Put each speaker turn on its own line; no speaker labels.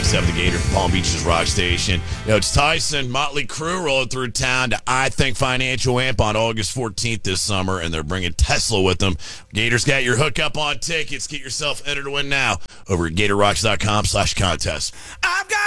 97.7 The Gator, Palm Beach's Rock Station. It's Tyson, Motley Crue rolling through town to I Think Financial Amp on August 14th this summer, and they're bringing Tesla with them. Gators got your hookup on tickets. Get yourself entered to win now over at GatorRocks.com/contest.
I've got